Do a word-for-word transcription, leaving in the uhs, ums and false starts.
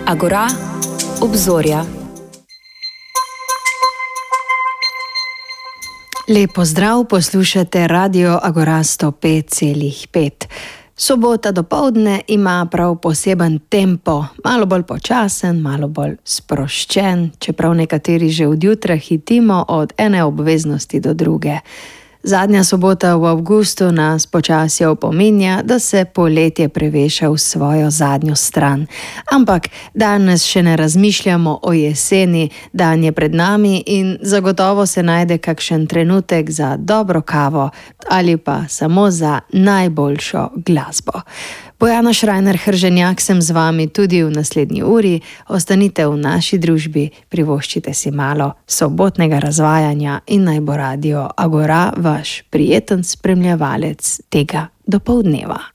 Agora, obzorja. Lep pozdrav, poslušate Radio Agora sto pet celih pet. Sobota dopoldne ima prav poseben tempo, malo bolj počasen, malo bolj sproščen, čeprav nekateri že od jutra hitimo od ene obveznosti do druge. Zadnja sobota v avgustu nas počasi opominja, da se poletje preveša v svojo zadnjo stran. Ampak danes še ne razmišljamo o jeseni, dan je pred nami in zagotovo se najde kakšen trenutek za dobro kavo ali pa samo za najboljšo glasbo. Bojana Šrajner-Hrženjak sem z vami tudi v naslednji uri. Ostanite v naši družbi, privoščite si malo sobotnega razvajanja in naj bo Radio Agora vaš prijeten spremljevalec tega dopoldneva.